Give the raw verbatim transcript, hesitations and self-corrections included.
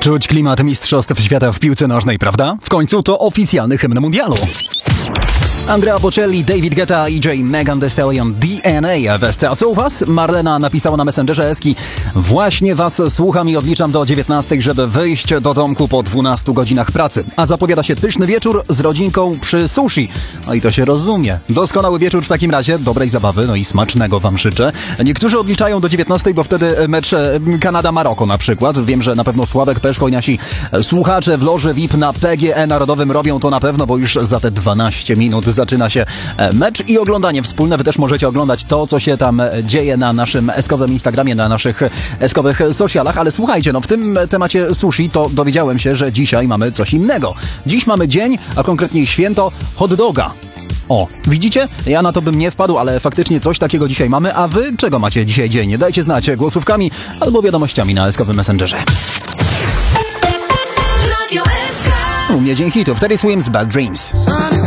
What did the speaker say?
Czuć klimat mistrzostw świata w piłce nożnej, prawda? W końcu to oficjalny hymn mundialu. Andrea Bocelli, David Guetta i J. Megan Thee Stallion, D N A w esce. A co u was? Marlena napisała na Messengerze eski: właśnie was słucham i odliczam do dziewiętnastej, żeby wyjść do domku po dwunastu godzinach pracy. A zapowiada się pyszny wieczór z rodzinką przy sushi. No i to się rozumie. Doskonały wieczór w takim razie, dobrej zabawy, no i smacznego wam życzę. Niektórzy odliczają do dziewiętnastej, bo wtedy mecz Kanada-Maroko na przykład. Wiem, że na pewno Sławek Peszko i nasi słuchacze w loży V I P na P G E Narodowym robią to na pewno, bo już za te dwanaście minut zaczyna się mecz i oglądanie wspólne. Wy też możecie oglądać to, co się tam dzieje na naszym eskowym Instagramie, na naszych eskowych socialach, ale słuchajcie, no w tym temacie sushi to dowiedziałem się, że dzisiaj mamy coś innego. Dziś mamy dzień, a konkretniej święto hot doga. O, widzicie? Ja na to bym nie wpadł, ale faktycznie coś takiego dzisiaj mamy, a wy czego macie dzisiaj dzień? Dajcie znać głosówkami albo wiadomościami na eskowym Messengerze. U mnie dzień hitów. Teddy Swims, Bad Dreams.